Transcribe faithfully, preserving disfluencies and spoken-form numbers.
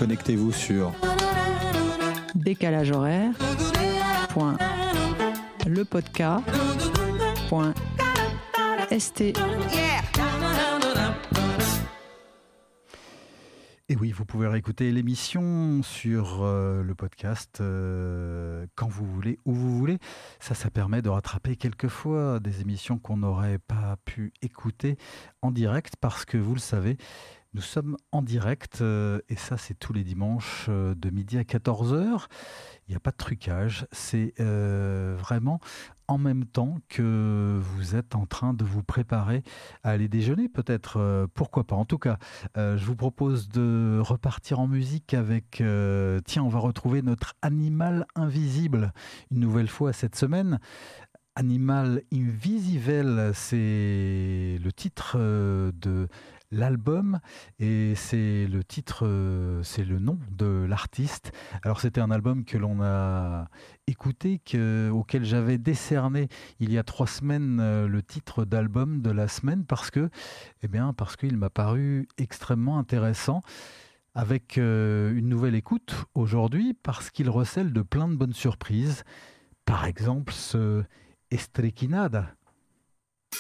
connectez-vous sur décalage horaire point le podcast point s t. Et oui, vous pouvez réécouter l'émission sur euh, le podcast euh, quand vous voulez, où vous voulez. Ça, ça permet de rattraper quelquefois des émissions qu'on n'aurait pas pu écouter en direct parce que, vous le savez, nous sommes en direct euh, et ça, c'est tous les dimanches euh, de midi à quatorze heures. Il n'y a pas de trucage, c'est euh, vraiment en même temps que vous êtes en train de vous préparer à aller déjeuner, peut-être, euh, pourquoi pas. En tout cas, euh, je vous propose de repartir en musique avec, euh, tiens, on va retrouver notre animal invisible une nouvelle fois cette semaine. Animal Invisible, c'est le titre euh, de l'album et c'est le titre, euh, c'est le nom de l'artiste. Alors c'était un album que l'on a écouté, que, auquel j'avais décerné il y a trois semaines euh, le titre d'album de la semaine parce que, eh bien, parce qu'il m'a paru extrêmement intéressant. Avec euh, une nouvelle écoute aujourd'hui parce qu'il recèle de plein de bonnes surprises. Par exemple, ce Estrequinada,